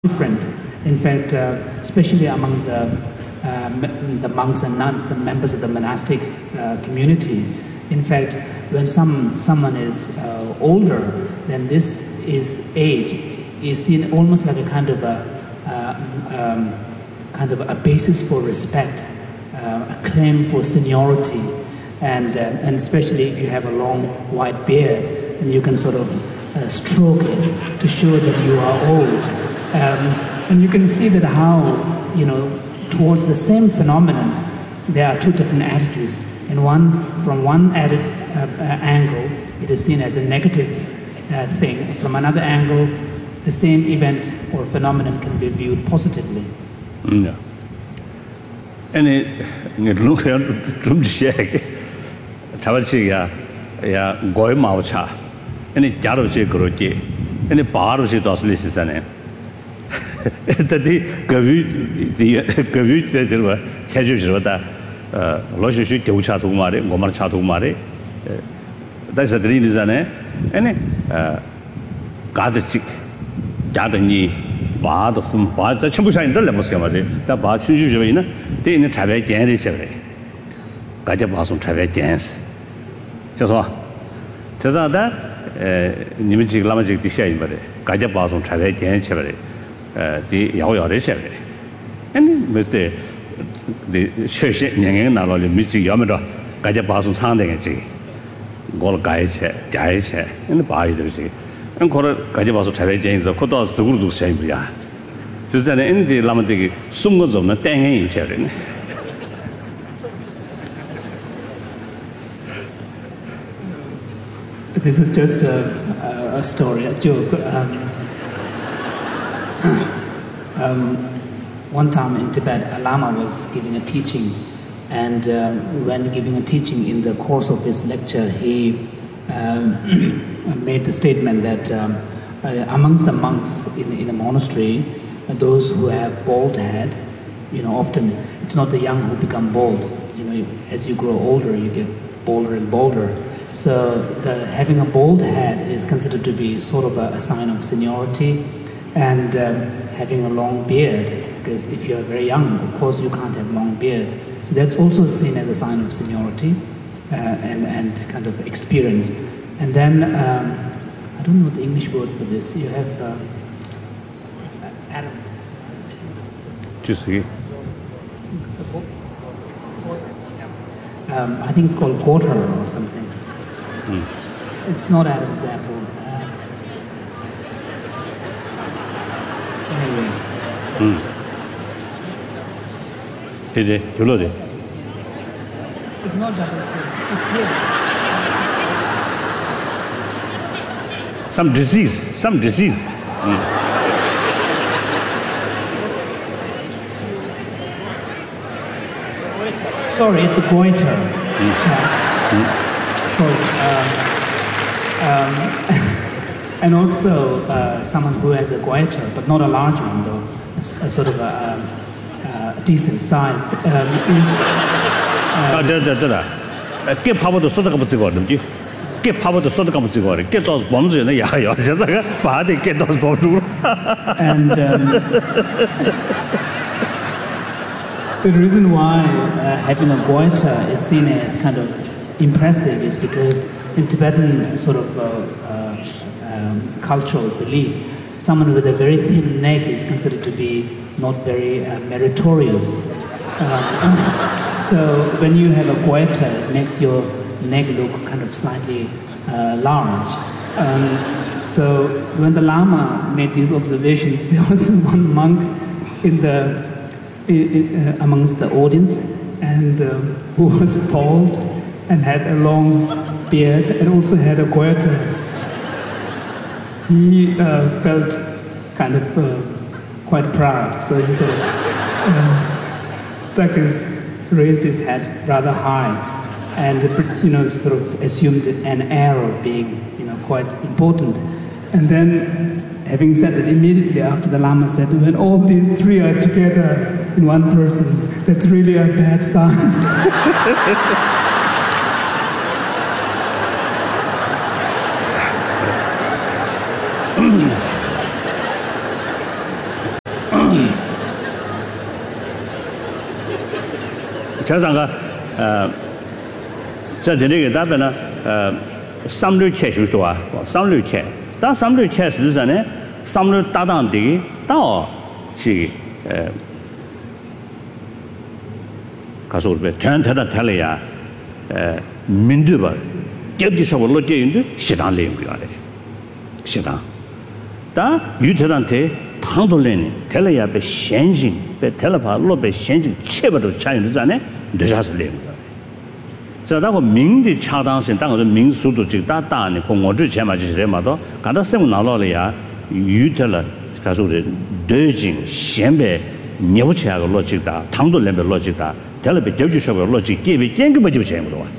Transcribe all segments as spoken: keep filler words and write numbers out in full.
different. In fact, uh, especially among the, uh, the monks and nuns, the members of the monastic uh, community. In fact, when some, someone is uh, older, then this is age is seen almost like a kind of a, uh, um, kind of a basis for respect, uh, a claim for seniority, and, uh, and especially if you have a long white beard, then you can sort of uh, stroke it to show that you are old. Um, and you can see that how, you know, towards the same phenomenon, there are two different attitudes. In one, from one added, uh, uh, angle, it is seen as a negative uh, thing. From another angle, the same event or phenomenon can be viewed positively. Yeah. And it, it look at drum shake. Tavachiga, ya goy maucha. And it jaroche groje. And it bar of it was listening. That the Gavu, the Gavu, there were casuals, uh, Loshu Chatu Mare, Gomar Chatu Mare. That's the dream is an eh? Gazachick, Jadani, Bad of some part, the Chamusa in the Lemuscamade, the Bad Sujavina, they in the Travet Janis every. Gajabas on Travet Jans. Just what? Just that, Nimic Lamagic Dishay, but Gajabas on Travet Jans every. The Yao Reserve. And with the the church in Nalo, Michi Yamada, Gajapasu Sanding, Gold Guides, Guides, and the Bai. And call it Gajapasu Travajains of Kotas, the Urdu Sambia. So then in the Lamatiki, Sungos of the Tang in Cherin. This is just a, a story, a joke. Um, Um, one time in Tibet, a Lama was giving a teaching, and uh, when giving a teaching in the course of his lecture, he um, made the statement that um, uh, amongst the monks in, in a monastery, uh, those who have bald head, you know, often it's not the young who become bald. You know, as you grow older, you get bolder and bolder. So the, having a bald head is considered to be sort of a, a sign of seniority. And um, having a long beard, because if you're very young, of course you can't have long beard. So that's also seen as a sign of seniority uh, and, and kind of experience. And then, um, I don't know the English word for this, you have uh, Adam. Just see. Um, I think it's called quarter or something. Mm. It's not Adam's apple. Anyway. Hmm. Did it? You load it? It's not double chin. It's here. Some disease. Some disease. Mm. Sorry, it's a goiter. Mm. Uh, mm. Sorry. Um, um, And also uh, someone who has a goiter, but not a large one though, a, a sort of a, a, a decent size, um, is... Ah, da, da, da, da. Get power to sort of come to God, get power to sort of come to God, get those bombs in the yard, just like a body, get those bombs. And um, the reason why uh, having a goiter is seen as kind of impressive is because in Tibetan sort of uh, uh, Um, cultural belief, someone with a very thin neck is considered to be not very uh, meritorious. Um, so when you have a goiter, it makes your neck look kind of slightly uh, large. Um, so when the Lama made these observations, there was one monk in the in, in, uh, amongst the audience, and um, who was bald and had a long beard and also had a goiter. He uh, felt kind of uh, quite proud, so he sort of uh, stuck his, raised his head rather high, and you know, sort of assumed an air of being, you know, quite important. And then, having said that, immediately after the Lama said, when all these three are together in one person, that's really a bad sign. 자상가 어这这个大概呢呃三六七就是多啊三六七但三六七实际上呢三六搭档的到是呃가서 우리 대한테다 달래야 에 민두바 geb지서 올로게인데 시당 내용 거야. 시당. 다 유태한테 당돌래니 달래야 배 현진 배 달라파 로배 현진 체버도 차이는 전에 늦어서 내용 거야. 저다고 민디 차당신 당은 민수도 지금 다다니 공원주 제마지래마도 가다 세무 나로래야 유태라 가서 우리 대진 현배 녀부치하고 로직다 당돌래배 로직다 달라배 geb지서 로직 geb이 땡그 뭐 집에 제무도 와.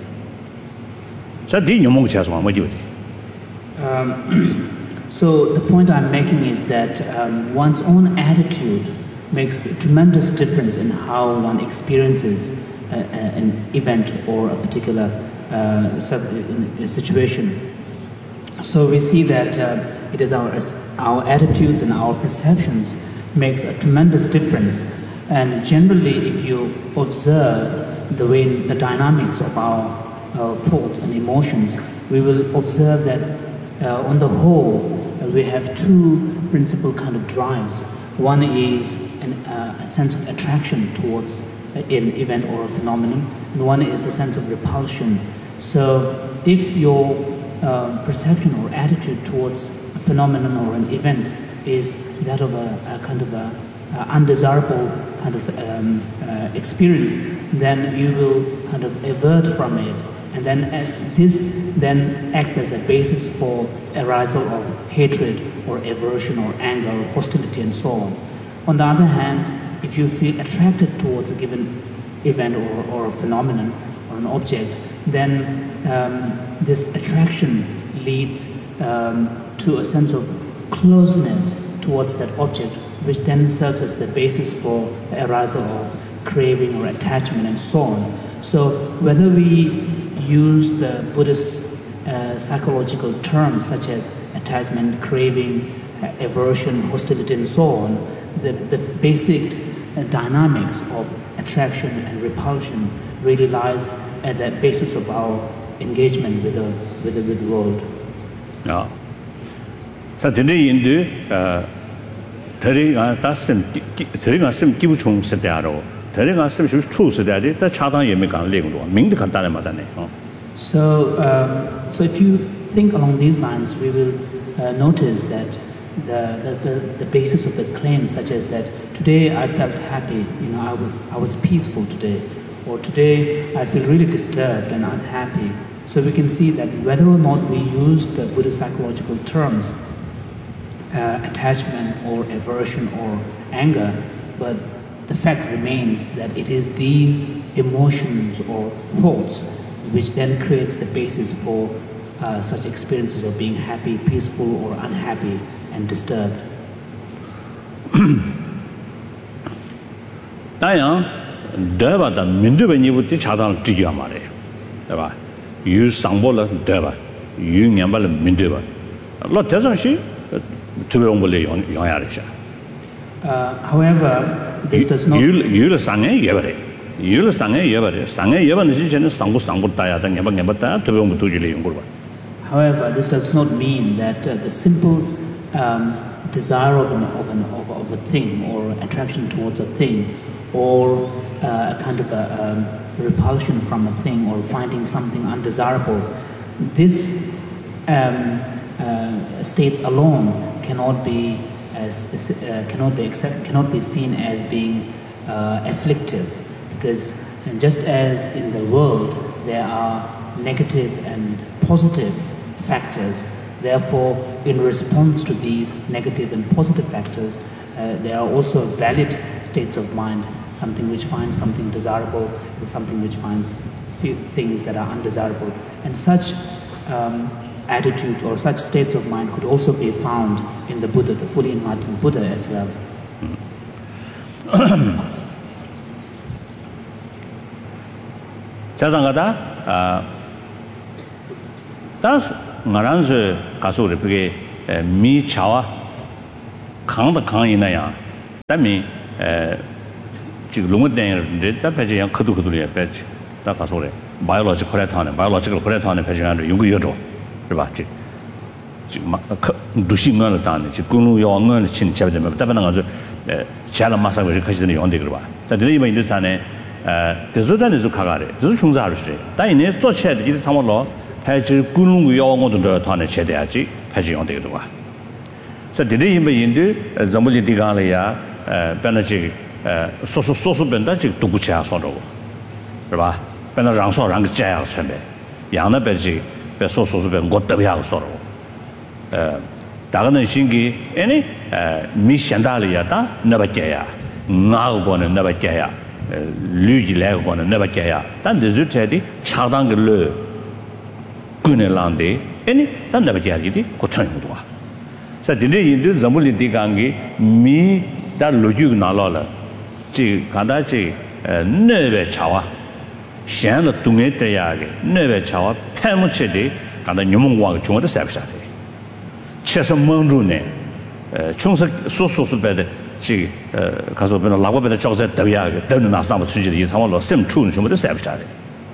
Um, so the point I'm making is that um, one's own attitude makes a tremendous difference in how one experiences a, a, an event or a particular uh, sub, a situation. So we see that uh, it is our our attitudes and our perceptions makes a tremendous difference. And generally, if you observe the way the dynamics of our Uh, thoughts and emotions, we will observe that uh, on the whole uh, we have two principal kind of drives. One is an, uh, a sense of attraction towards uh, an event or a phenomenon, and one is a sense of repulsion. So if your uh, perception or attitude towards a phenomenon or an event is that of a, a kind of a, a undesirable kind of um, uh, experience, then you will kind of avert from it. And then uh, this then acts as a basis for arousal of hatred or aversion or anger or hostility and so on. On the other hand, if you feel attracted towards a given event or, or a phenomenon or an object, then um, this attraction leads um, to a sense of closeness towards that object, which then serves as the basis for the arousal of craving or attachment and so on. So whether we use the Buddhist uh, psychological terms such as attachment, craving, uh, aversion, hostility, and so on, the, the basic uh, dynamics of attraction and repulsion really lies at the basis of our engagement with the, with the, with the world. Yeah. So today in the uh, today I that's some today I some give chung sit there. So, um, so if you think along these lines, we will uh, notice that the, the, the, the basis of the claim, such as that today I felt happy, you know, I was, I was peaceful today, or today I feel really disturbed and unhappy. So we can see that whether or not we use the Buddhist psychological terms, uh, attachment or aversion or anger, but the fact remains that it is these emotions or thoughts which then creates the basis for uh, such experiences of being happy, peaceful, or unhappy and disturbed. 다양 대바다 민두베니부터 차단 지겨 말이에요. 봐. 유 상보를 대바. 유 냠발 민두바. 로 대상시 투베옹벌에 영향이죠. Uh, however, this does not. 유 유를 상에 예버래. 유를 상에 예버래. 상에 예버는 진짜는 상부 상부 따야다. 냠바 냠바 따 투베옹부 두질이 연구를 봐. However, this does not mean that uh, the simple um, desire of, an, of, an, of, of a thing or attraction towards a thing or uh, a kind of a um, repulsion from a thing or finding something undesirable, this um, uh, states alone cannot be as uh, cannot be accept, cannot be seen as being uh, afflictive, because just as in the world there are negative and positive factors, therefore in response to these negative and positive factors uh, there are also valid states of mind, something which finds something desirable and something which finds things that are undesirable, and such um, attitudes or such states of mind could also be found in the Buddha, the fully enlightened Buddha as well. 자상가다 아 다스 ngaranse kaso re pge mi chawa khang da khang ina ya 담이 에 지금 롱어땡인데 다 배제 양 크도 크도리야 배제 다 가서래 바이올로지컬 프레타는 바이올로지컬 프레타는 배제하는 연구 여조 그봐 지 지금 막 두신을 다는 지금 공로 영을 친 잡으면 답변은 아주 에 제가 마사가 이렇게 하시는 연대 그봐 자 근데 이번 인도산에 에 대소단에서 가가래 대소 충사를 시但이네做起来的这상황로 배제 공로 영어도 더 다는 제대야지 배제 연대 그봐 자 근데 이번 인도 전부지 디가래야 에 변하지 에 소소 소소 변다 지금 두구치야 소로 그봐 변다 랑소 랑 자야 선배 양나 배지 배 소소소 변 것도 소로 에 다가는 신기 아니 에 미션달이야다 나바께야 나고는 나바께야 류지래고는 나바께야 단 디지털이 차단글로 군을란데 아니 단 나바께야지 고통도 와 자 근데 인도 전부리 디강기 미다 로주 나라라 지 간다지 네베 차와 현의 동에 때야게 네베 차와 패무체디 간다 녀몽과 중앙의 삽샤데 최소 멍주네 총석 소소소베데 지 가서 변 라고베데 적세 더야게 더는 나스나무 수지의 이 상황로 셈 추는 좀 삽샤데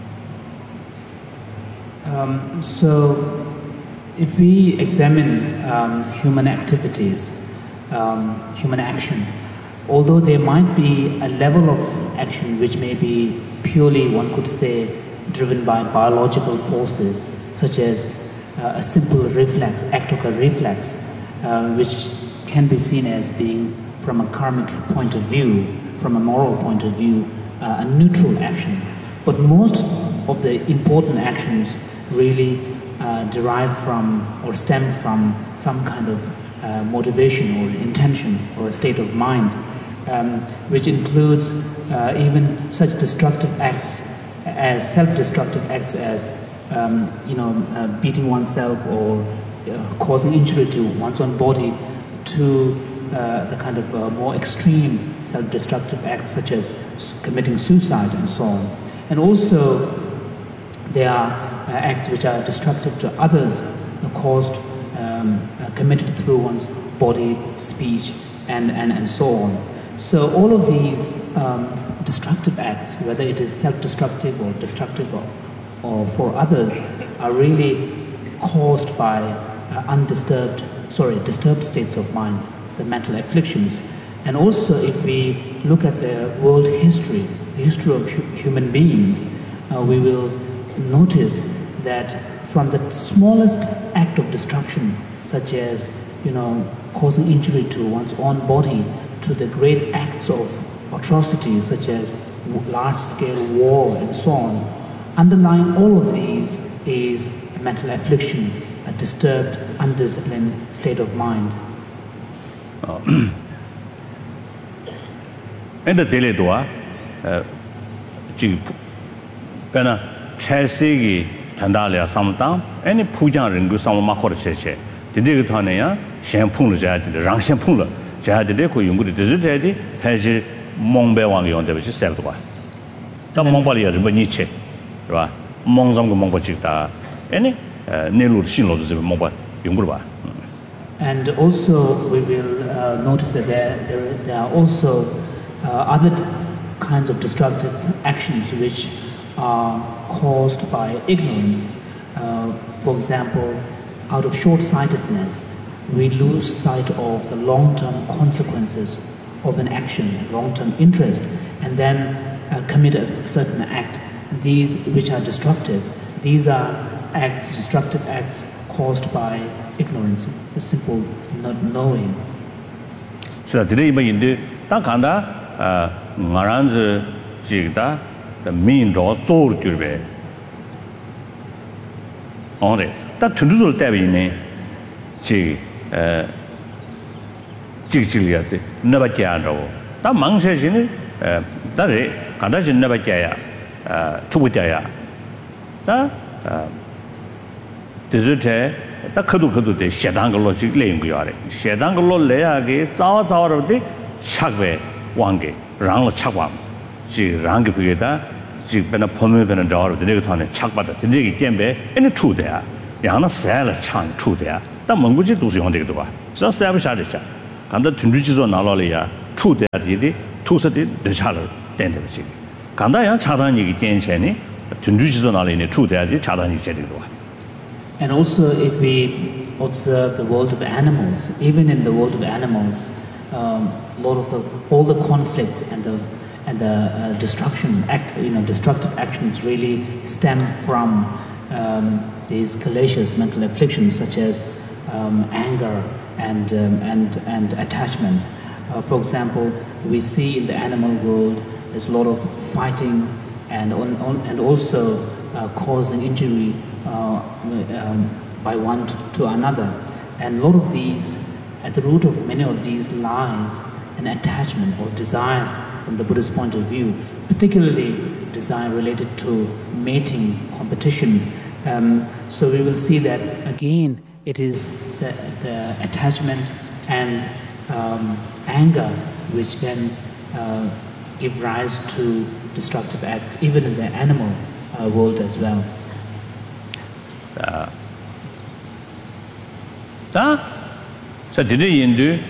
um so if we examine um, human activities, um, human action, although there might be a level of action which may be purely, one could say, driven by biological forces, such as uh, a simple reflex, act of a reflex, uh, which can be seen as being, from a karmic point of view, from a moral point of view, uh, a neutral action. But most of the important actions really Uh, derive from or stem from some kind of uh, motivation or intention or a state of mind, um, which includes uh, even such destructive acts as self-destructive acts as um, you know uh, beating oneself or uh, causing injury to one's own body, to uh, the kind of uh, more extreme self-destructive acts such as committing suicide and so on. And also there are Uh, acts which are destructive to others, uh, caused, um, uh, committed through one's body, speech, and, and, and so on. So all of these um, destructive acts, whether it is self-destructive or destructive or, or for others, are really caused by uh, undisturbed, sorry, disturbed states of mind, the mental afflictions. And also if we look at the world history, the history of hu human beings, uh, we will notice that from the smallest act of destruction, such as, you know, causing injury to one's own body, to the great acts of atrocities such as large-scale war and so on, underlying all of these is a mental affliction, a disturbed, undisciplined state of mind. And the daily doa, Pena Chelsea Tandalia Samtang, any Pujan Ringu Sama Makorche, the Digitania, Shampoo Jadi, the Rang Shampoo, Jadi Deco, Yungu, the Zudi, Haji Mongbewang on the which is Selva. The Mongolia, the Beniche, Monzong Mongochita, any Nelu Shino, the Mobile Yungurba. And also, we will uh, notice that there, there, there are also uh, other kinds of destructive actions which are caused by ignorance. Uh, for example, out of short-sightedness, we lose sight of the long-term consequences of an action, long-term interest, and then uh, commit a certain act. These which are destructive, these are acts, destructive acts caused by ignorance, a simple not knowing. So today, in the Takanda, Maranz Jigda, the mean draw soul to be on it. That to do that in a Jigiliat, never Kiano. That monk says in it, that is, Kadashi never Kaya, Tuitaya. That desert. The Kadu Kadu de Shadangologic language. Shadangolo Leage, Zawa Zawa of the Chagwe, Wange, Rang Chagwam, G Rangi Pigeta, G Benapomu and a door of the Negaton, Chakbata, the Nigi Gembe, and the two there. Yana Sala Chang, two there. The Monguji does on the Dua. So Savage Adisha. And the Tunduchis on Alalia, true that the two set the child tendency. Kandaya Chadani Genshani, Tundushonal in a true that the Chadani Chedidua. And also, if we observe the world of animals, even in the world of animals, um, a lot of the all the conflicts and the and the uh, destruction, act, you know, destructive actions really stem from um, these calacious mental afflictions such as um, anger and um, and and attachment. Uh, for example, we see in the animal world there's a lot of fighting and on, on and also uh, causing injury uh, um, by one to, to another, and a lot of these, at the root of many of these lies an attachment or desire from the Buddhist point of view, particularly desire related to mating, competition. Um, so we will see that again it is the, the attachment and um, anger which then uh, give rise to destructive acts, even in the animal uh, world as well. Da, so today in the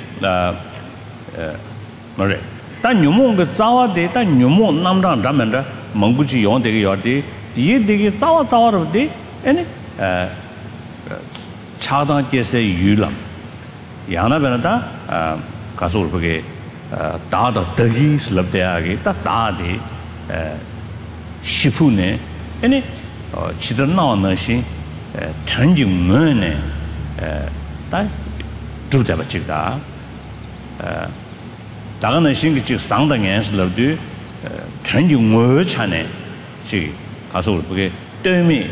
Mare. Ta nyumo ga zawa de ta nyumo namrang ramanda manguji yon de yordi die de zawa zawa de ene eh chadang jese yulam yana benada kasur bege da da dagi slab de age ta da de shifu ne ene chidar na na shin tanjing mo ne ta zhu de ba chi da 다가는 신기 즉 상당히 슬럽도 전주 뭐 차네 지 가서 그게 때문에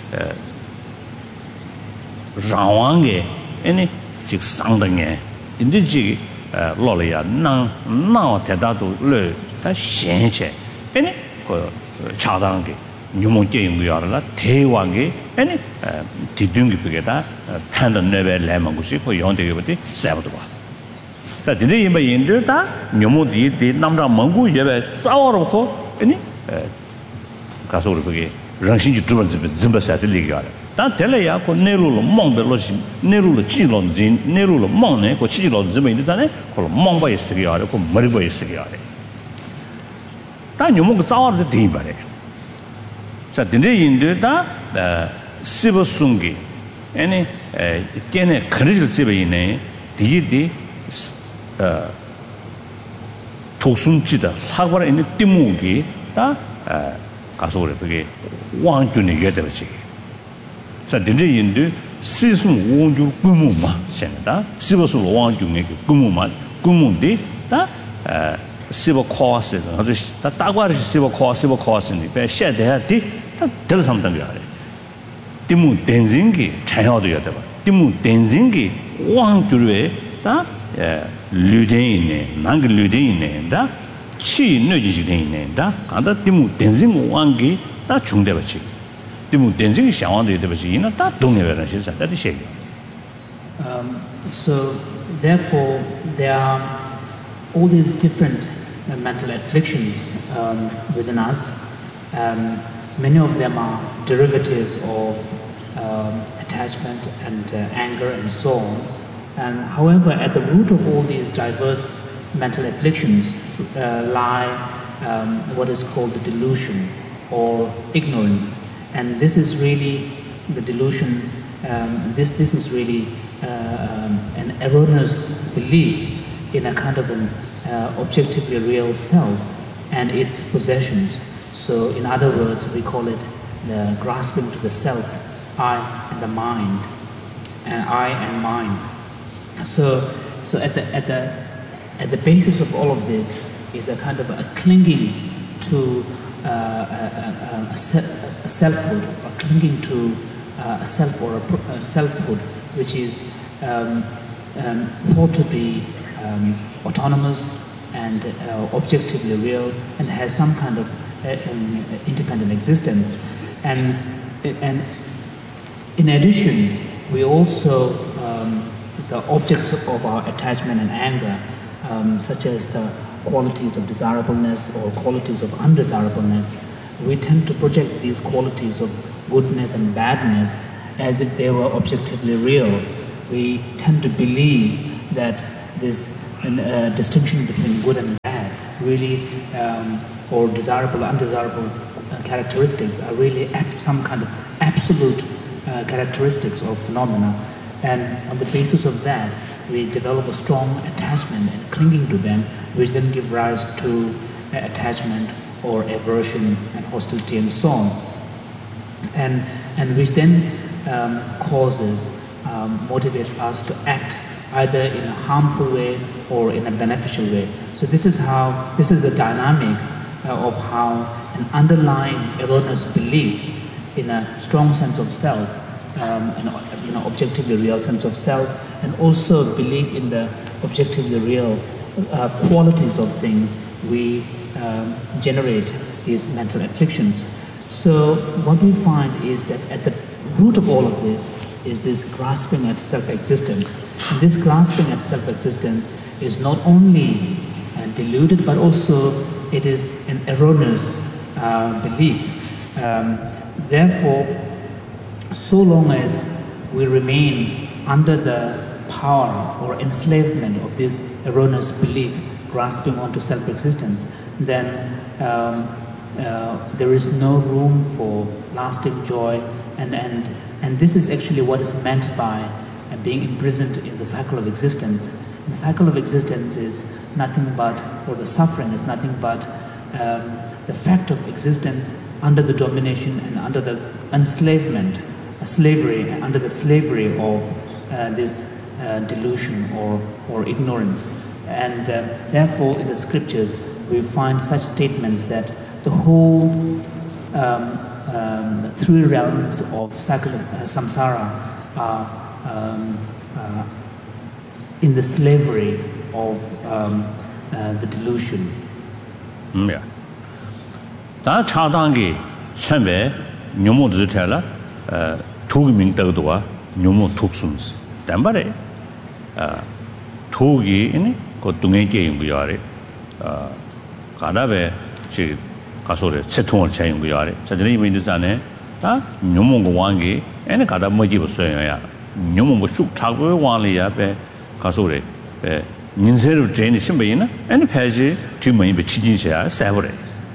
라왕게 아니 즉 상당히 진짜지 로려야 나나 대다도 르다 신체 아니 그 차당게 뉴몬게 연구하라 대왕게 아니 뒤둥기 비게다 판단 레벨 레망고시 그 연대게 버티 세버도 봐 자, 근데 이제 인도다 묘모디 디 남자蒙古 예배 싸워놓고 아니 가서 우리 거기 랑신지 두 번째 점버사들 얘기하라. 다 될래야 그 내로로 몽들로시 내로로 지론진 내로로 몽네 그 지론 좀 있잖아요. 그 몽바 있으게 하라. 그 머리바 있으게 하라. 다 묘모가 싸워도 돼 말이야. 자, 근데 인도다 시버숭기 아니 걔네 그릇을 세베이네 디디 독순지다 사과를 있는 띠무기 다 가서 그래 그게 왕준이 예대로지 자 근데 인도 시순 원주 꾸무마 sen다 시버스 왕준의 꾸무마 꾸무디 다 시버 코스 아주 다 따과를 시버 코스 시버 코스니 배 셔대야디 다 들삼던 거 아래 띠무 댄징기 차야도 여대 봐 띠무 댄징기 왕주의 다 류대인네 난그 류대인네 다 치 뇌지지대인네 다 간다 디무 댄징 왕기 다 중대버지 디무 댄징 샤왕도 되버지 이나 다 동네베라 실사 다 되시 um so therefore there are all these different uh, mental afflictions um, within us. Um, many of them are derivatives of um, attachment and uh, anger and so on. And however, at the root of all these diverse mental afflictions uh, lie um, what is called the delusion or ignorance. And this is really the delusion, um, this, this is really uh, um, an erroneous belief in a kind of an uh, objectively real self and its possessions. So in other words, we call it the grasping to the self, I and the mind, and I and mind. So, so at the at the at the basis of all of this is a kind of a clinging to uh, a, a, a, a selfhood, or clinging to uh, a self or a, a selfhood, which is um, um, thought to be um, autonomous and uh, objectively real, and has some kind of uh, um, independent existence. And and in addition, we also um, the objects of our attachment and anger, um, such as the qualities of desirableness or qualities of undesirableness, we tend to project these qualities of goodness and badness as if they were objectively real. We tend to believe that this an, uh, distinction between good and bad, really, um, or desirable, undesirable uh, characteristics are really some kind of absolute uh, characteristics of phenomena. And on the basis of that, we develop a strong attachment and clinging to them, which then give rise to uh, attachment or aversion and hostility and so on. And, and which then um, causes, um, motivates us to act either in a harmful way or in a beneficial way. So this is how, this is the dynamic uh, of how an underlying erroneous belief in a strong sense of self, um, an you know, objectively real sense of self, and also belief in the objectively real uh, qualities of things, we um, generate these mental afflictions. So what we find is that at the root of all of this is this grasping at self-existence. And this grasping at self-existence is not only uh, deluded, but also it is an erroneous uh, belief. Um, therefore, so long as we remain under the power or enslavement of this erroneous belief, grasping onto self-existence, then um, uh, there is no room for lasting joy, and, and, and this is actually what is meant by uh, being imprisoned in the cycle of existence. And the cycle of existence is nothing but, or the suffering is nothing but um, the fact of existence under the domination and under the enslavement, uh, slavery, under the slavery of uh, this uh, delusion or, or ignorance. And uh, therefore in the scriptures we find such statements that the whole um, um, three realms of cycle of uh, samsara are um, uh, in the slavery of um, uh, the delusion. Yeah. 다 차단기 처음에 묘모 주텔라 어 투기민 더도와 묘모 툭숨스 담바레 아 투기 이니 그 동행계 연구야래 어 가다베 지 가소래 채통을 제 연구야래 저들이 이민들잖아요 다 묘모 왕기 애네 가다 뭐지 없어요야 묘모 뭐쑥 차고 왕리야베 가소래 에 민세로 제니 심베이나 애네 패지 뒤머이 비치진셔야 세버래.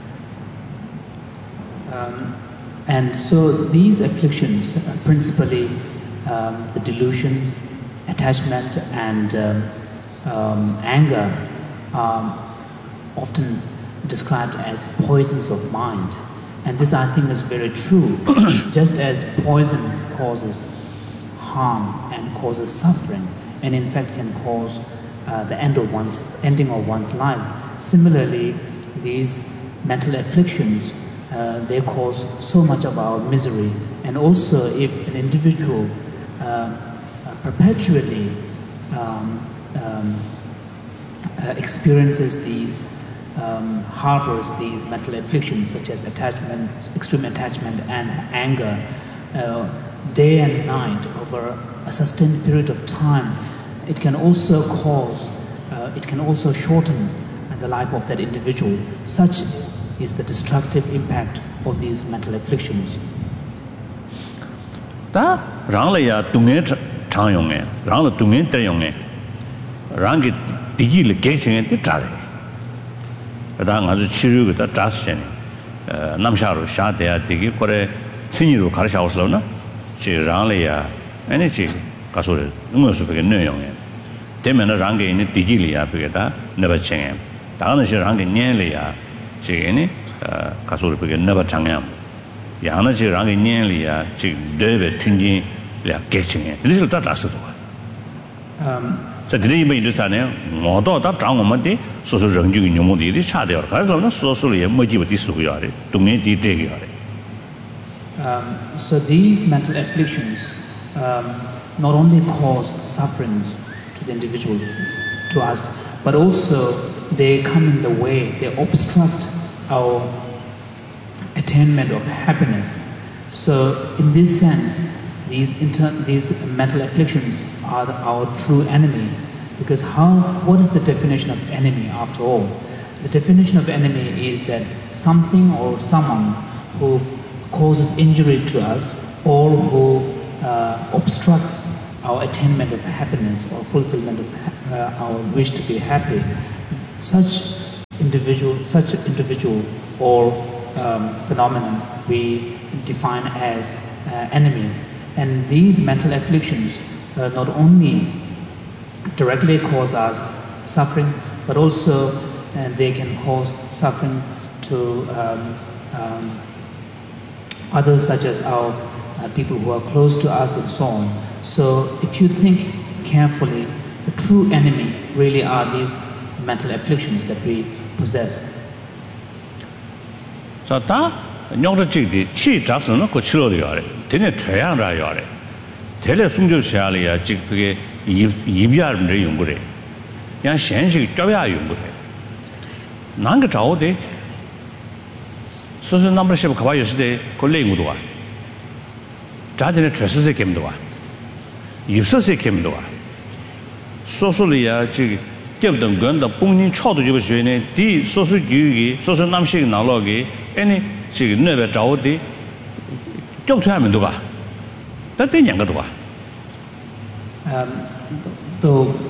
And so these afflictions, uh, principally um, the delusion, attachment, and um, um, anger, are often described as poisons of mind. And this, I think, is very true. Just as poison causes harm and causes suffering, and in fact can cause uh, the end of one's, ending of one's life, similarly, these mental afflictions Uh, they cause so much of our misery. And also if an individual uh, uh, perpetually um, um, uh, experiences these, um, harbors these mental afflictions such as attachment, extreme attachment and anger, uh, day and night over a sustained period of time, it can also cause, uh, it can also shorten the life of that individual. Such is the destructive impact of these mental afflictions. 다 랑라야 둥에 장용에 랑라 둥에 때용에 랑기 디기를 개칭에 뜻자래. 다 아주 치료가 다스네. 어 남샤로 샤대야 디기 거래 친이로 가르쳐서나 지 랑라야 에너지 가소를 응어서 그게 내용에 되면은 랑게 있는 디기리야 그게다 너버칭에 다는 시 랑게 년리야 지게니 가소를 그게 너버 장양 야나지 랑게 년리야 지 되베 튕진이야 개칭에 이리를 다 다스도 음 저들이 뭐 이르사네요 모두 다 장원만데 소소 정규 녀모들이 차대요 가서는 소소리에 뭐지부터 쓰고요래 동네 뒤대기요래 Um, so these mental afflictions um, not only cause sufferings to the individual, to us, but also they come in the way, they obstruct our attainment of happiness. So in this sense, these, inter these mental afflictions are our true enemy, because how, what is the definition of enemy after all? The definition of enemy is that something or someone who causes injury to us or who uh, obstructs our attainment of happiness or fulfillment of uh, our wish to be happy, such individual, such individual or um, phenomenon we define as uh, enemy. And these mental afflictions uh, not only directly cause us suffering, but also uh, they can cause suffering to um, um, others, such as our uh, people who are close to us and so on. So if you think carefully, the true enemy really are these mental afflictions that we possess. So that nyongda chigdi chi jasno no ko chilo yare tene chayang ra yare tele sungjo chali ya chig pge yibya mre yungure yang shen shi twya yungure nang ga zhao de so so number shi ka ba yoshi de ko le ngu do wa zha de chue se kem do wa yibse se kem do wa so so li ya chig gyab dang gan da bong ning chao de ju ge ne di so so yu gi so so nam shi na lo gi any 지금 내가找的쫓아야면 누가 that's the 누가 um the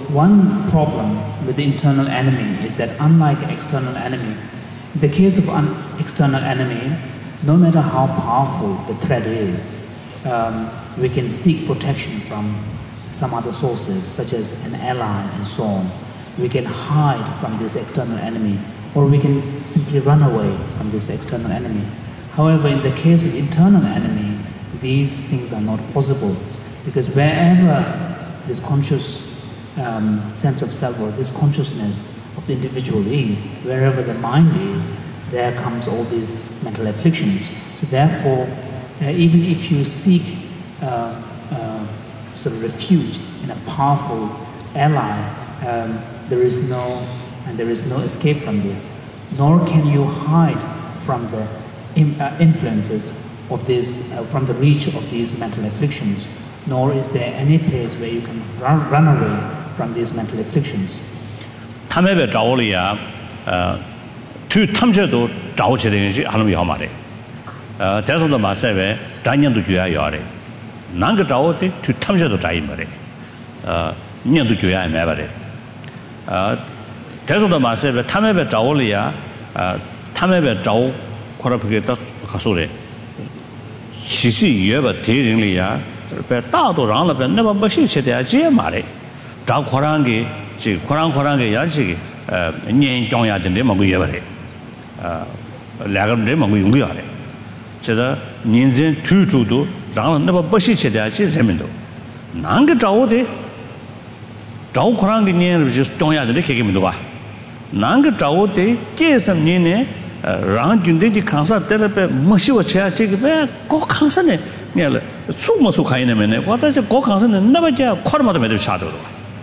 one problem with the internal enemy is that unlike an external enemy, in the case of an external enemy, no matter how powerful the threat is, um, we can seek protection from some other sources such as an ally and so on. We can hide from this external enemy, or we can simply run away from this external enemy. However, in the case of internal enemy, these things are not possible, because wherever this conscious um, sense of self or this consciousness of the individual is, wherever the mind is, there comes all these mental afflictions. So therefore, uh, even if you seek uh, uh, sort of refuge in a powerful ally, um, there is no and there is no escape from this, nor can you hide from the in, uh, influences of this, uh, from the reach of these mental afflictions, nor is there any place where you can run, run away from these mental afflictions. 他们被找了呀，呃，对他们这都找起来是还能要嘛的，呃，再说的嘛，是为咱年都就要要的，哪个找的对他们这都找一么的，呃，年都就要买吧的，呃。 再说的嘛是他们被找了呀，呃，他们被找，可能不给他他说的，其实也不敌人里呀，被大多让了被那么不是吃的这嘛的，找可能给这可能可能给也是呃年长呀的那么个也不的，呃，两个人么个用个呀的，这个年人推出都让了那么不是吃的这人们都，哪个找的？找可能给年就是长呀的那给们都吧。 哪个找的这什么呢？呃，让军队的抗杀得了呗，没修车这个呗，搞抗杀呢，你了，出没出看见没呢？我但是搞抗杀呢，那么叫快了嘛都没得下头了。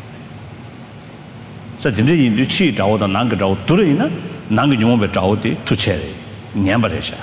这真正印度去找的哪个找对了呢？哪个用我们找的出车的，年不得下。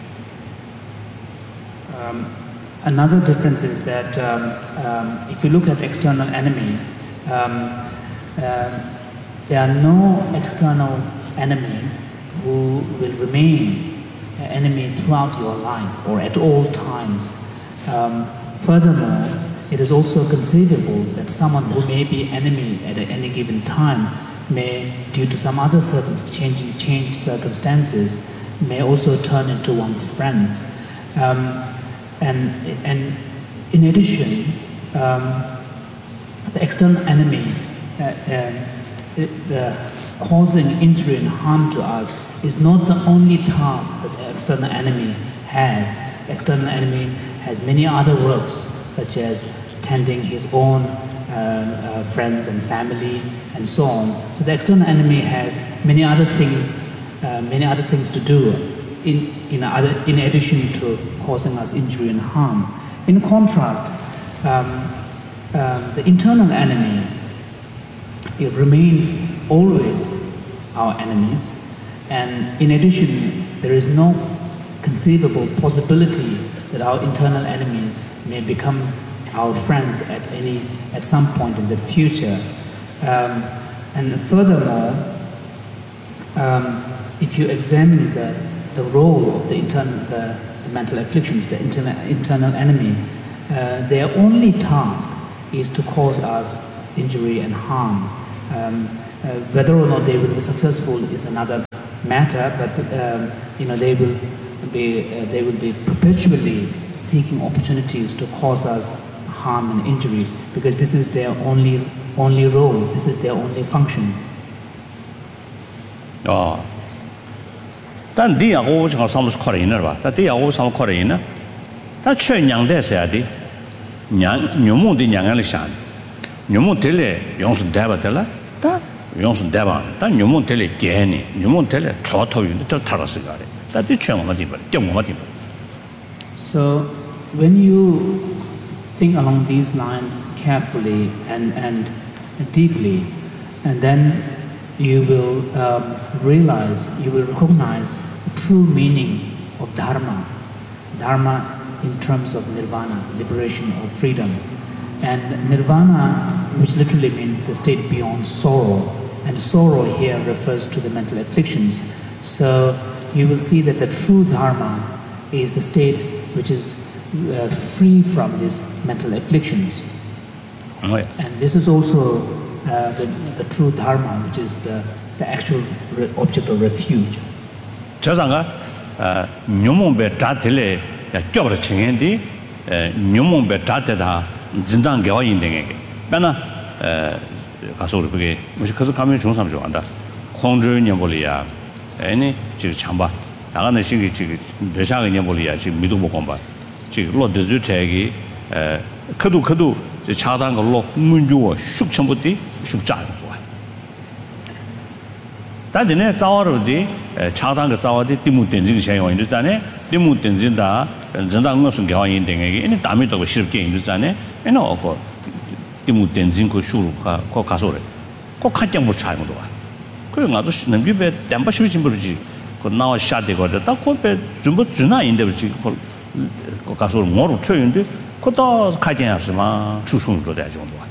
Um, another difference is that um, um, if you look at external enemy. Um, uh, There are no external enemy who will remain an enemy throughout your life or at all times. Um, furthermore, it is also conceivable that someone who may be enemy at any given time may, due to some other circumstances, changing, changed circumstances, may also turn into one's friends. Um, and, and in addition, um, the external enemy uh, uh, It, uh, causing injury and harm to us is not the only task that the external enemy has. The external enemy has many other works, such as tending his own uh, uh, friends and family and so on. So the external enemy has many other things, uh, many other things to do in, in, other, in addition to causing us injury and harm. In contrast, um, um, the internal enemy, it remains always our enemies, and in addition, there is no conceivable possibility that our internal enemies may become our friends at any at some point in the future. Um, and furthermore, um, if you examine the, the role of the internal the, the mental afflictions, the internal internal enemy, uh, their only task is to cause us injury and harm. Um, uh, whether or not they will be successful is another matter, but um, you know they will be uh, they will be perpetually seeking opportunities to cause us harm and injury, because this is their only only role. This is their only function. Oh. Dan dia aku cakap sama sekali ini lah. Dan dia aku sama sekali ini. Dan cuci yang dah saya di, yang nyumun di yang yang lisan, nyumun tele yang sudah dapat lah. Dan yang sudah dapat, dan nyumun tele geni, nyumun tele cawat itu itu terlalu sekali. Dan dia cuci apa tiba, jangan apa tiba. So when you think along these lines carefully and and deeply, and then you will um, realize, you will recognize the true meaning of dharma. Dharma in terms of nirvana, liberation or freedom. And nirvana, which literally means the state beyond sorrow. And sorrow here refers to the mental afflictions. So you will see that the true dharma is the state which is uh, free from these mental afflictions. Oh, yeah. And this is also uh, the, the true dharma, which is the, the actual re- object of refuge. 저상가 nyumongbe tatile ya kyobra chingendi nyumongbe tateda 진당 개화 인생에게 그러나 가서 우리 그게 무슨 그래서 가면 좋은 사람 좋아한다. 공주 년볼이야. 아니 지금 참봐. 나가는 시기 지금 대상의 년볼이야. 지금 미도 못 건봐. 지금 로드즈 책이 에 그도 그도 차단 걸로 문주어 숙천부터 숙자 다전에 싸워로디 차단 그 싸워디 디무 된지 생각 있는데 디무 된진다 전당 무슨 경황이 된게 이제 담이 또 쉽게 있는데 에는 어고 디무 된진 그 수루가 거 가서래 꼭 한장 못 차는 거야 그래 나도 능비배 담바 쉬진 버지 그 나와 샤대거든 딱 코페 좀 주나 인데 버지 그 가서 뭐로 쳐는데 그것도 가진 없으면 추송도 돼 정도야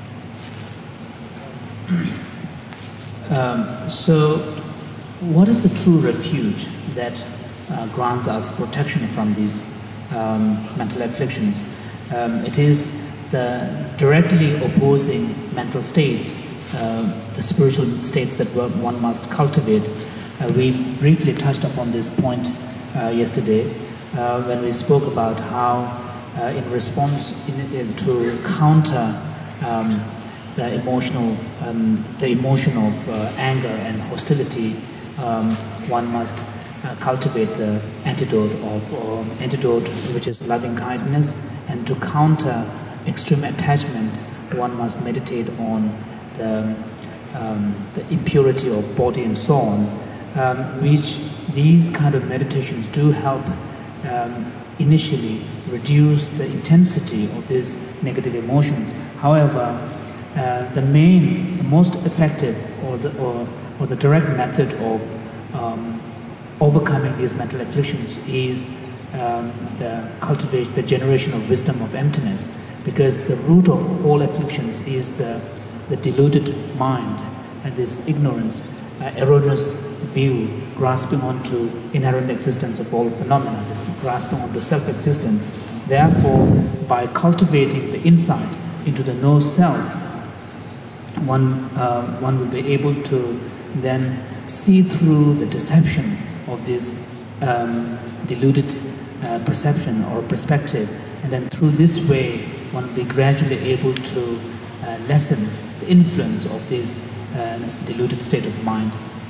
Um, so, what is the true refuge that uh, grants us protection from these um, mental afflictions? Um, it is the directly opposing mental states, uh, the spiritual states that one must cultivate. Uh, we briefly touched upon this point uh, yesterday uh, when we spoke about how, uh, in response in, in, to counter um, the emotional, um, the emotion of uh, anger and hostility, um, one must uh, cultivate the antidote of um, antidote, which is loving kindness, and to counter extreme attachment, one must meditate on the, um, the impurity of body and so on, um, which these kind of meditations do help um, initially reduce the intensity of these negative emotions. However, Uh, the main, the most effective, or the or, or the direct method of um, overcoming these mental afflictions is um, the cultivation, the generation of wisdom of emptiness, because the root of all afflictions is the the deluded mind and this ignorance, uh, erroneous view, grasping onto inherent existence of all phenomena, grasping onto self-existence. Therefore, by cultivating the insight into the no self, one uh, one will be able to then see through the deception of this um, deluded uh, perception or perspective, and then through this way one will be gradually able to uh, lessen the influence of this uh, deluded state of mind.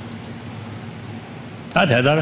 다들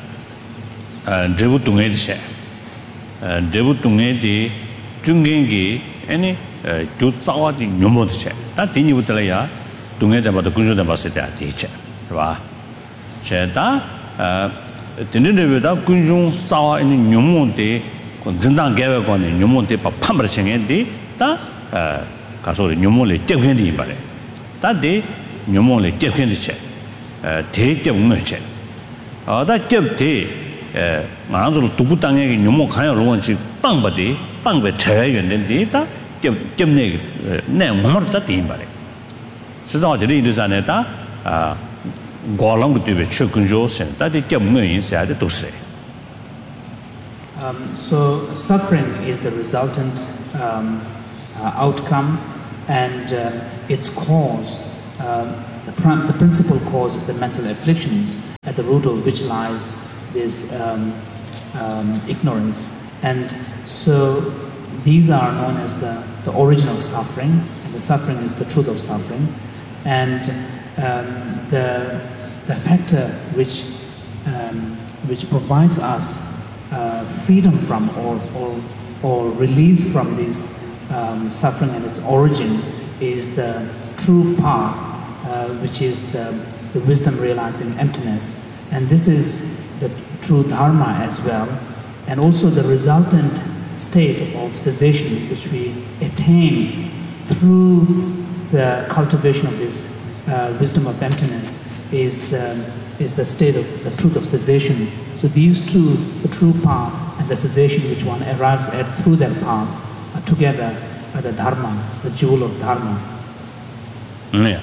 제부 동에 있어. 제부 동에디 중간기 아니 주 싸워지 녀모도 체. 다 뒤니부터야 동에다 봐도 군주다 봤을 때 뒤체. 봐. 제다 어 뒤니르베다 군중 싸워 있는 녀모데 그 진당 개외관의 녀모데 봐 판벌 생인데 다어 가서 녀모를 떼견이 말해. 다데 녀모를 떼견이 체. 어 대대 없는 체. 어다 떼대 에 나한테로 두부 땅에 녀모 가야 로원지 빵바디 빵베 쳐야겠는데 다 gemne ne ngomar ta tin bare siza de ri de ne ta a golang de be chukun jo sen ta de gemne yin sa de do se. Um so suffering is the resultant um, uh, outcome, and uh, its cause, uh, the, pr- the principal cause is the mental afflictions, at the root of which lies this um, um, ignorance. And so these are known as the, the origin of suffering, and the suffering is the truth of suffering. And um, the, the factor which, um, which provides us uh, freedom from or, or, or release from this um, suffering and its origin is the true path, uh, which is the, the wisdom realizing emptiness. And this is the true dharma as well. And also the resultant state of cessation which we attain through the cultivation of this uh, wisdom of emptiness is the, is the state of the truth of cessation. So these two, the true path and the cessation which one arrives at through that path, are together are the dharma, the jewel of dharma. Yeah.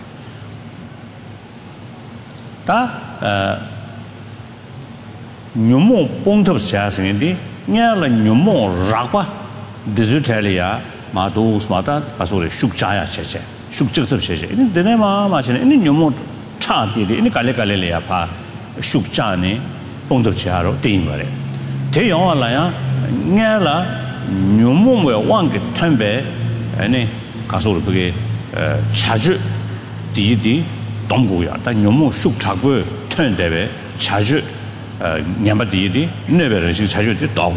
Ta nyumo pongtop sia singdi nya la nyumo rakwa digitalia ma do smata kasore shukcha ya cheche shukchuk cheche ini dene ma ma chene ini nyumo cha ti ini kale kale le ya pha shukcha ne pongtop sia ro tin bare te yong la ya nya la nyumo we wang ge tanbe ani kasore bege chaju di di donggu ya ta nyumo shukcha go tan debe chaju nyambadiidi never is chajo de dog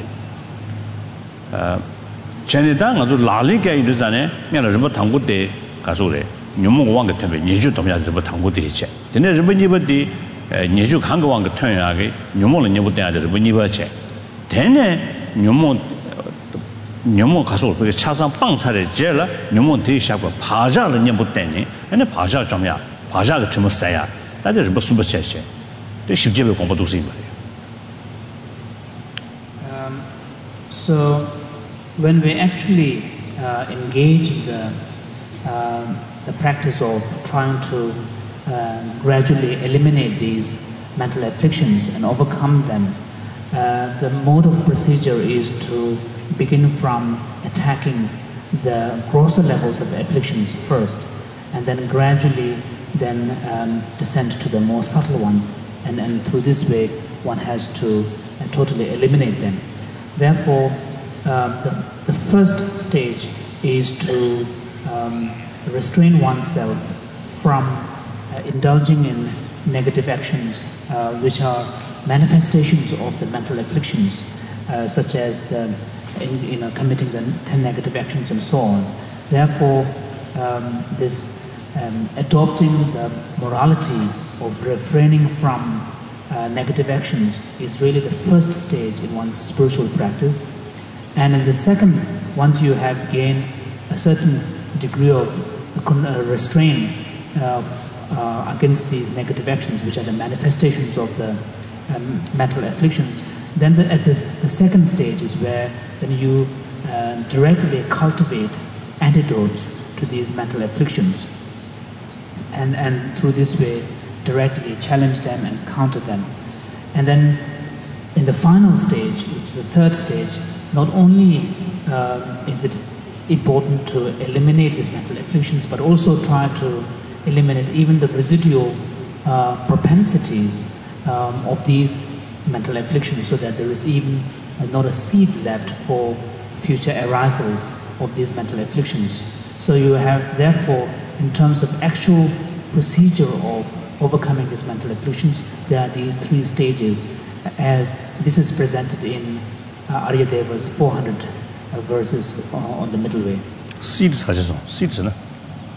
uh chenida ngazu lali ge iduzane nyala ribo tanggu de gasore nyumo wang ge tembe nyeju domya ribo tanggu de che dene ribo nibodi nyeju kang ge wang ge tanya ge nyumo le nyebu de ribo niba che dene nyumo nyumo gasore be chasan pang sare jela nyumo de shaba paja le nyebu de ni ene paja domya paja ge chimo saya da de ribo suba che che. Um, so when we actually uh, engage in the, uh, the practice of trying to uh, gradually eliminate these mental afflictions and overcome them, uh, the mode of procedure is to begin from attacking the grosser levels of the afflictions first, and then gradually then um, descend to the more subtle ones. And, and through this way, one has to uh, totally eliminate them. Therefore, uh, the, the first stage is to um, restrain oneself from uh, indulging in negative actions, uh, which are manifestations of the mental afflictions, uh, such as the, in, you know, committing the ten negative actions and so on. Therefore, um, this um, adopting the morality of refraining from uh, negative actions is really the first stage in one's spiritual practice. And in the second, once you have gained a certain degree of uh, restraint uh, uh, against these negative actions, which are the manifestations of the um, mental afflictions, then the, at this, the second stage is where then you uh, directly cultivate antidotes to these mental afflictions. And, and through this way, directly challenge them and counter them. And then in the final stage, which is the third stage, not only uh, is it important to eliminate these mental afflictions, but also try to eliminate even the residual uh, propensities um, of these mental afflictions, so that there is even uh, not a seed left for future arisals of these mental afflictions. So you have, therefore, in terms of actual procedure of overcoming these mental afflictions, there are these three stages, as this is presented in uh, Aryadeva's four hundred uh, verses uh, on the middle way. Seeds, 하셔서 seeds, 네.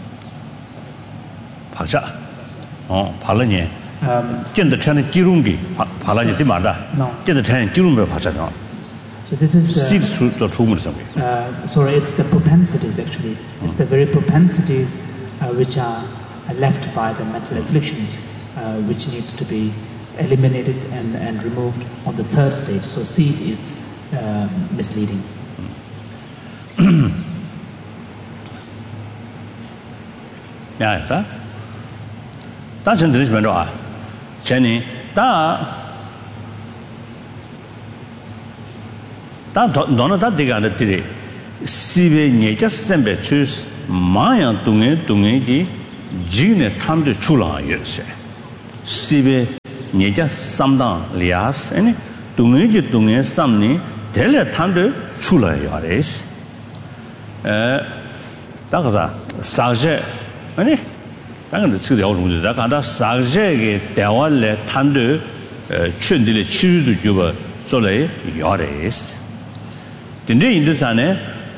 박자. 어, 발라니.见得穿기름기 발라니 되마다.见得穿기름을 박자다. So this is the, seeds 더 좋은 uh, sorry, it's the propensities actually. It's the very propensities uh, which are left by the mental afflictions, uh, which needs to be eliminated and, and removed on the third stage. So seed is uh, misleading. Yeah, that. That's in this matter. Jenny, that. That don't know that they got it today. sibe nyeja sembe chus maya dunge dunge gi jine tamde chula yese sibe nyeja samdang lias ene dunge gi dunge samni dele tamde chula yares 에 다가자 사제 아니 당연히 지금 여러분들 다 간다 사제게 대화를 탄도 춘들의 치유도 주고做了 요레스 근데 인도산에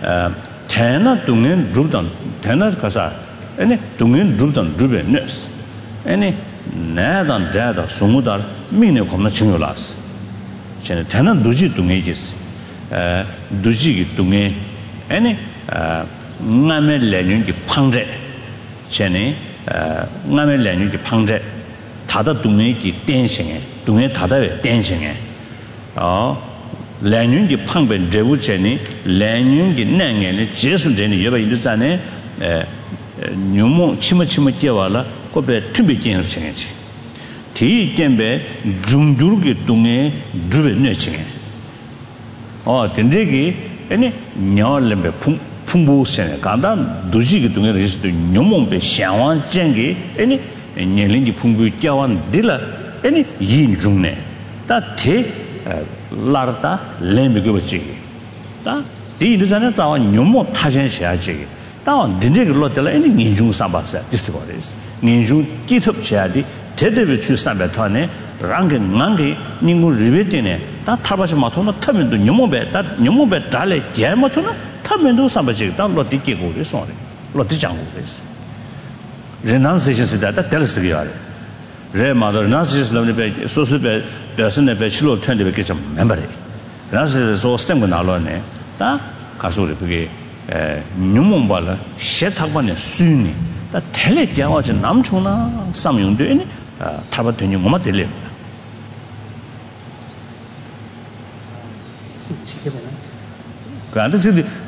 대나 동엔 루던 대나 가사 아니 동엔 루던 루베너스 아니 나단 다다 소무다 미네 겁나 증요라스 쟤네 대나 누지 동에지스 에 누지기 동에 아니 ngame lenyun ki phangre chene ngame lenyun ki phangre tada dungye ki tenshing dungye tada we tenshing 어 lenyun ki phangbe rebu chene lenyun ki nangye ne jesu jene yeba indusane nyumo chima chima kyawala kobe tumbe kyen chenge ti kembe jungdur ki dungye drube ne chenge 어 된데기 아니 녀lembe 풍 풍부세네 간다 두지기 동에 리스도 녀몽베 샹완 쟁기 아니 녀링기 풍부 껴완 딜라 아니 인중네 다테 라르다 렘비고지 다 디르자네 자와 녀몽 타신 해야지 다 딘데기 로텔 아니 인중 삼바세 디스거리스 인중 기톱 해야지 제대로 출산배 터네 랑게 랑게 닝구 리베티네 다 타바시 마토나 타면도 녀몽베 다 녀몽베 달래 개마토나 타면도 삼바지 다 로티케고 그래서 로티장고 그래서 레난세시스다 다 텔스기야 레마더 나시스 럼네베 소스베 베스네베 실로 텐데베 좀 멤버리 나시스 소 스템고 나로네 다 가소리 그게 에 녀몽발라 셰탁반에 수니 다 텔레 개와지 남초나 삼용되니 타바 되니 뭐마 될래 Um,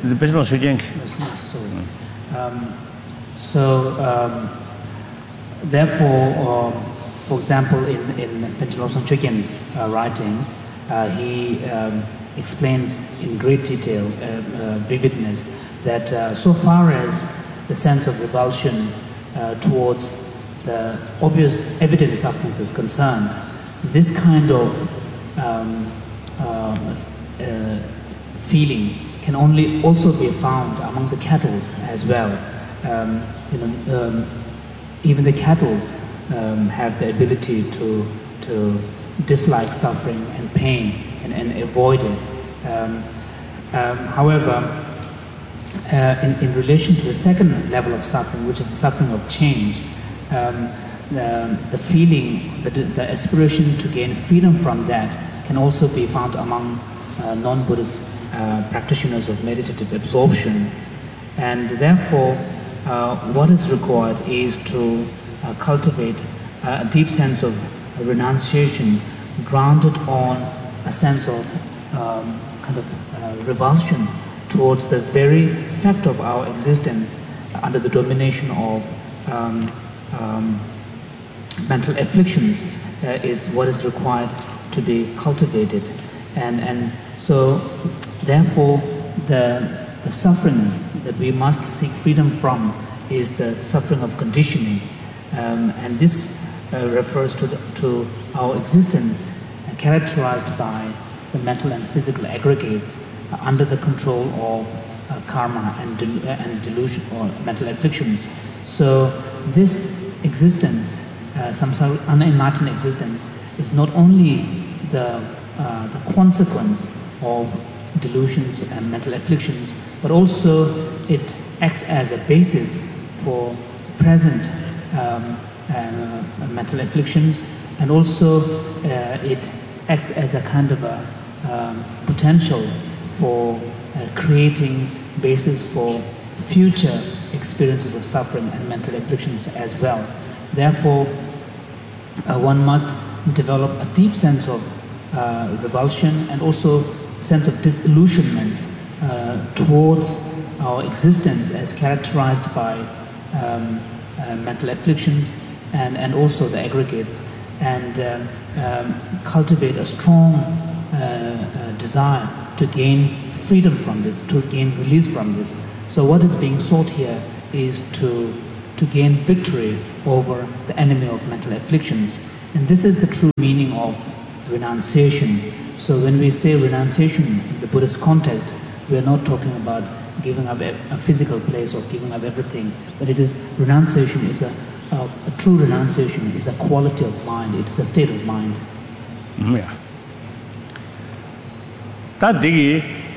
so, um, therefore, um, for example, in, in Panchen Lobsang Chögyin's uh, writing, uh, he um, explains in great detail, uh, uh, vividness, that uh, so far as the sense of revulsion uh, towards the obvious evident sufferings is concerned, this kind of um, uh, uh, feeling can only also be found among the cattle as well. Um, you know, um, even the cattle um, have the ability to to dislike suffering and pain and, and avoid it. Um, um, however, uh, in, in relation to the second level of suffering, which is the suffering of change, um, the, the feeling, the, the aspiration to gain freedom from that can also be found among uh, non-Buddhist Uh, practitioners of meditative absorption, and therefore uh, what is required is to uh, cultivate a deep sense of renunciation grounded on a sense of um, kind of uh, revulsion towards the very fact of our existence under the domination of um, um, mental afflictions uh, is what is required to be cultivated, and and so therefore, the, the suffering that we must seek freedom from is the suffering of conditioning, um, and this uh, refers to, the, to our existence uh, characterized by the mental and physical aggregates uh, under the control of uh, karma and, del- and delusion or mental afflictions. So this existence, uh, samsara, unenlightened existence, is not only the, uh, the consequence of delusions and mental afflictions, but also it acts as a basis for present um, uh, mental afflictions, and also uh, it acts as a kind of a um, potential for uh, creating basis for future experiences of suffering and mental afflictions as well. Therefore, uh, one must develop a deep sense of uh, revulsion and also sense of disillusionment uh, towards our existence as characterized by um, uh, mental afflictions and, and also the aggregates, and um, um, cultivate a strong uh, uh, desire to gain freedom from this, to gain release from this. So what is being sought here is to, to gain victory over the enemy of mental afflictions. And this is the true meaning of renunciation. So when we say renunciation in the Buddhist context, we are not talking about giving up a, a physical place or giving up everything, but it is, renunciation is a, a, a true renunciation is a quality of mind, it is a state of mind. Mm, yeah. That digi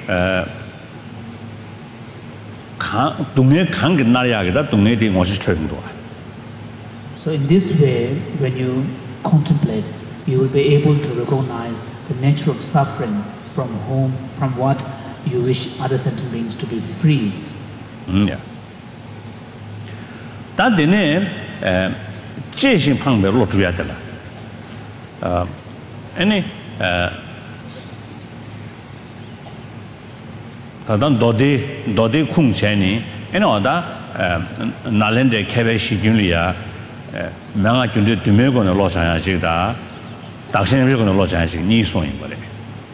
dunge khang na ya ga dunge di ngo shi chöng do. So in this way, when you contemplate, you will be able to recognize the nature of suffering from whom, from what you wish other sentient beings to be free. Mm, yeah. That dine jie xin pang be lo zhu ya de la. Uh, any uh, dan dodi dodi khung chen ni eno da na len de ke be shi gyun li ya ma nga gyun de du me go ne lo shan ya ji da da xin bi go ne lo shan ya ji ni song yin ba le.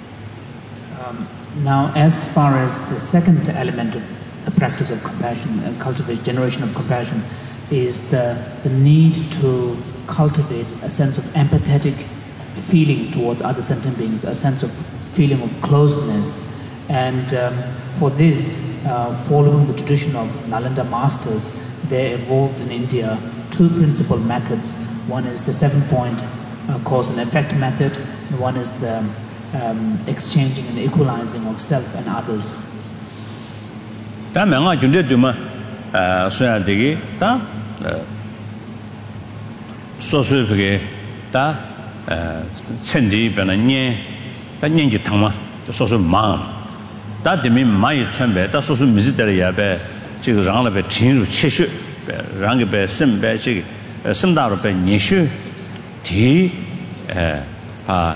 Now, as far as the second element of the practice of compassion and cultivate generation of compassion is the, the need to cultivate a sense of empathetic feeling towards other sentient beings, a sense of feeling of closeness. And um, for this, uh, following the tradition of Nalanda masters, they evolved in India two principal methods. One is the seven-point uh, cause and effect method, and one is the Um, exchanging and equalizing of self and others. Da ma nga junde du ma eh so ya de ge da so so ge da eh chen di be na nian da nian ji tang ma so so ma da de mi ma yi chen be da so so mi zi de ya be ji ge rang le be jin ru qie xue be rang ge be sim be ji ge sim da ru be ni xue ti eh pa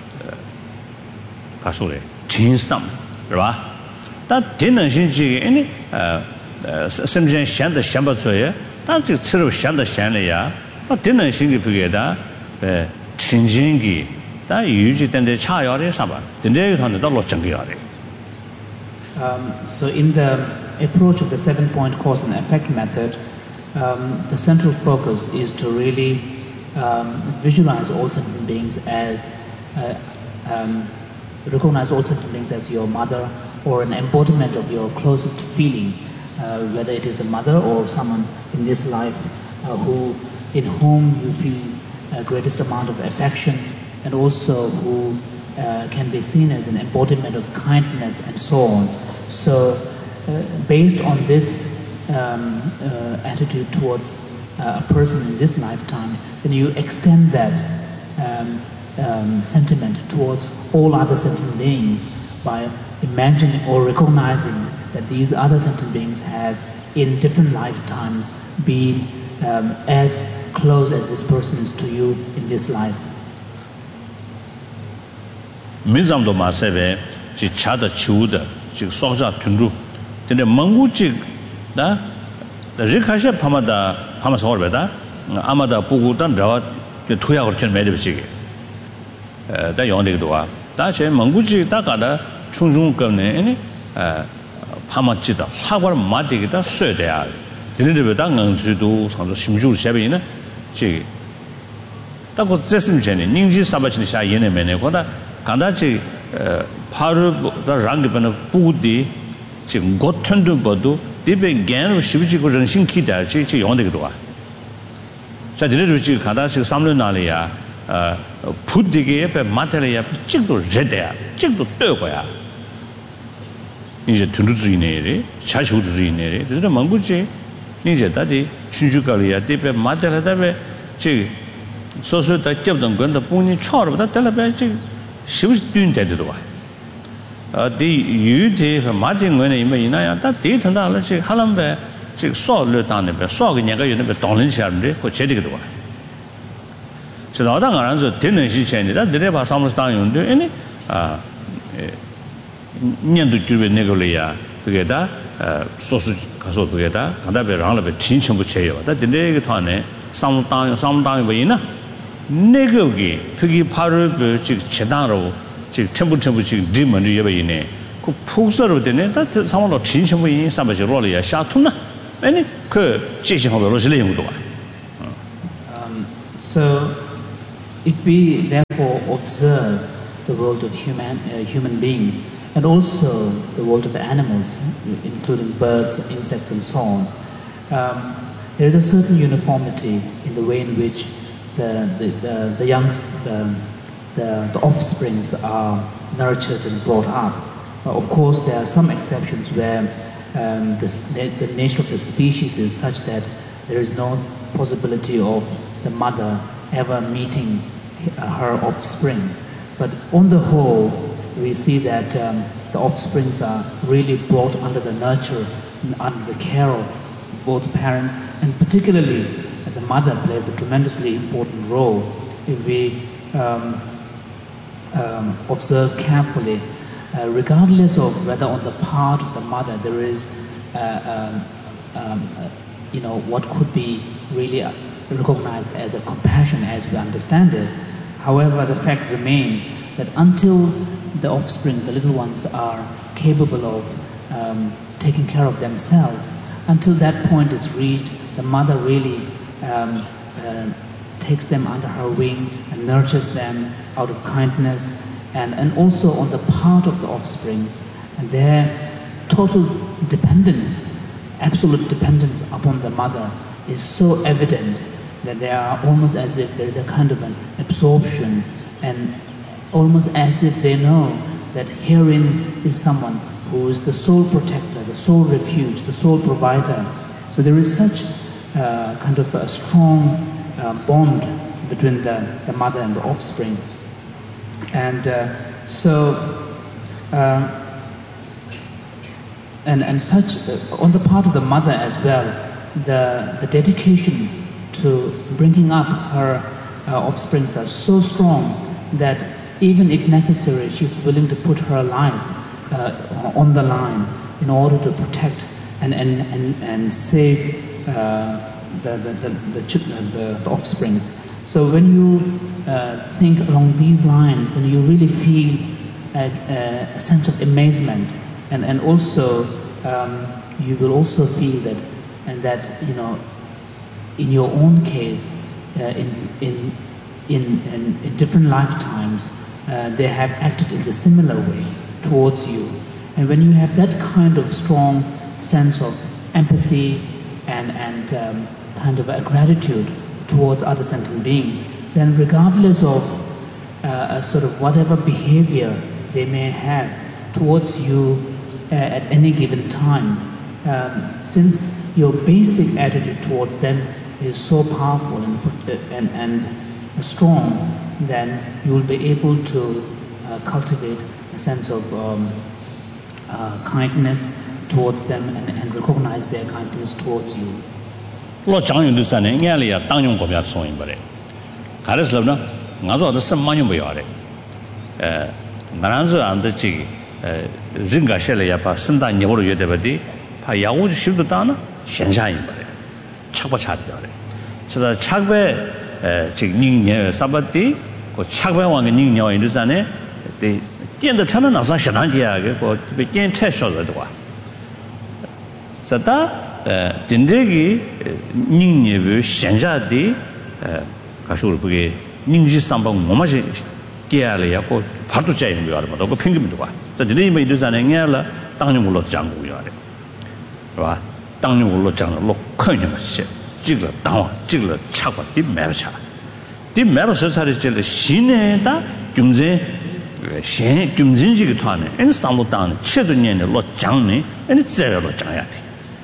가소래 진상 그봐 다 되는 신지 아니 어 심전 샹的想不出来但这吃了想的想了呀다 되는 신기 비게다 에 진진기 다 유지된데 차야래 사바 근데 하는 더 로정이야래. Um so in the approach of the seven point cause and effect method, um the central focus is to really um visualize all sentient beings as uh, um recognize all sentient beings as your mother or an embodiment of your closest feeling, uh, whether it is a mother or someone in this life uh, who, in whom you feel uh, greatest amount of affection, and also who uh, can be seen as an embodiment of kindness and so on. So uh, based on this um, uh, attitude towards uh, a person in this lifetime, then you extend that um, Um, sentiment towards all other sentient beings by imagining or recognizing that these other sentient beings have in different lifetimes been um, as close as this person is to you in this life. 민zam도 마세베 지 차다 치우다 지 소자 튼루 근데 멍구지 나 리카셰 파마다 파마서 얼베다 아마다 보고단 저 토약을 전 매듭시게 다 용되기도 와. 다시 멍구지 다가다 충중급네 아니 어 파마지다 하고를 마디기다 쇠돼야. 드는데 당응수도 상조 심주를 샤베이나 지 딱고 제심 전에 닝지 사바치니 샤 예네메네 거다 간다지 어 파르 다 랑기번의 부디 지금 고튼도 봐도 디베 겐으로 시비지고 정신키다 지 용되기도 와. 자 드는데 지 가다시 삼년 날이야. 어 부디게 옆에 마텔이야 찍도 제대야 찍도 떠고야 이제 두루주이네리 자주주이네리 그래서 망부지 이제 다디 춘주가리야 디베 마텔하다베 지 소소다 접던 건도 본인 처음부터 달라베 지 시부시 뛴데도 와 어디 유디 마진 거네 이면 이나야 다 데이터나 알지 하람베 지 소르다네베 소가 내가 요네베 동는 시험데 그 제대로 와 저 나당 안에서 되는 시체니다 내려봐 사무소 당연데 아니 아 년도 주변 내걸이야 그게다 소수 가서 그게다 가다베 랑라베 진천부 체요 다 근데 그 안에 사무소 당 사무소 당이 뭐이나 내거기 그게 바로 그 지금 제단으로 지금 템부 템부 지금 리먼이 예배이네 그 폭설로 되네. 다 상황로 진심이 삼바지 로리야 샤투나. 아니 그 제시하고 로실의 용도가. Um so if we therefore observe the world of human uh, human beings and also the world of animals, including birds, insects, and so on, um, there is a certain uniformity in the way in which the the the, the young the, the the offsprings are nurtured and brought up. Uh, of course, there are some exceptions where um, the, the nature of the species is such that there is no possibility of the mother ever meeting her offspring. But on the whole, we see that um, the offsprings are really brought under the nurture, under the care of both parents, and particularly the mother plays a tremendously important role. If we um, um, observe carefully, uh, regardless of whether on the part of the mother there is, uh, um, um, uh, you know, what could be really recognized as a compassion as we understand it. However, the fact remains that until the offspring, the little ones, are capable of um, taking care of themselves, until that point is reached, the mother really um, uh, takes them under her wing and nurtures them out of kindness, and, and also on the part of the offsprings, and their total dependence, absolute dependence upon the mother is so evident that they are almost as if there is a kind of an absorption, and almost as if they know that herein is someone who is the sole protector, the sole refuge, the sole provider. So there is such uh, kind of a strong uh, bond between the, the mother and the offspring. And uh, so, uh, and, and such, uh, on the part of the mother as well, the, the dedication to bringing up her uh, offsprings are so strong that even if necessary, she's willing to put her life uh, on the line in order to protect and, and, and, and save uh, the, the, the, the, the, the offsprings. So when you uh, think along these lines, then you really feel a, a sense of amazement, and, and also um, you will also feel that, and that, you know, in your own case, uh, in, in, in, in, in different lifetimes, uh, they have acted in the similar way towards you. And when you have that kind of strong sense of empathy and, and um, kind of a gratitude towards other sentient beings, then regardless of uh, a sort of whatever behavior they may have towards you uh, at any given time, um, since your basic attitude towards them is so powerful and, and, and strong, then you will be able to uh, cultivate a sense of um, uh, kindness towards them and, and recognize their kindness towards you. Lo chang yu du san ne ngai le ya tang yong ko bya song yin ba le ga re slo na nga zo da sem ma yong ba ya le eh nga ran zo an de ji eh rin ga she le ya pa sin da ni wo yue de ba di pa ya wu ji shu du da na xian sha yin ba le chak ba cha de ya le so da chak be eh ji ning nie sa ba di ko chak be wang ge ning nie yin du san ne de dian de ta na na sa sha dan ji ya ge ko be dian che sho de wa sa da 딘데기 닝니브 현자디 가쇼를 보게 닝지 삼방 뭐마지 깨야래고 바도 짜이는 거 알아봐. 그 핑계도 봐. 자, 저들이 뭐 이러잖아. 냥라 땅용으로 장고 요래. 봐. 땅용으로 장로 큰일 났어. 찍을 당와 찍을 차고 뒤 매버차. 뒤 매버서 살이 신에다 김제 신 김진지기 토하네. 엔 삼로 땅 쳇도년에 로 장네. 엔 제로 장야 돼.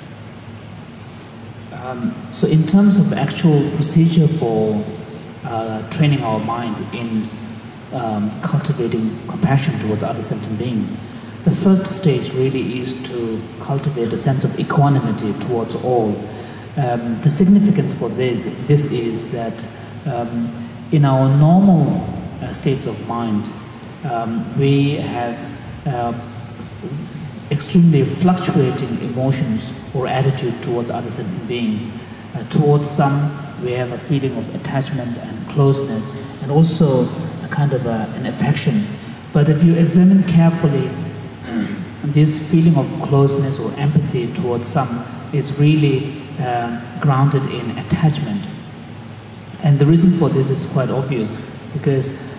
Um, so in terms of actual procedure for uh, training our mind in um, cultivating compassion towards other sentient beings, the first stage really is to cultivate a sense of equanimity towards all. Um, the significance for this, this is that um, in our normal uh, states of mind, um, we have uh, extremely fluctuating emotions or attitude towards other sentient beings. Uh, towards some, we have a feeling of attachment and closeness, and also a kind of a, an affection. But if you examine carefully this feeling of closeness or empathy towards some is really uh, grounded in attachment. And the reason for this is quite obvious, because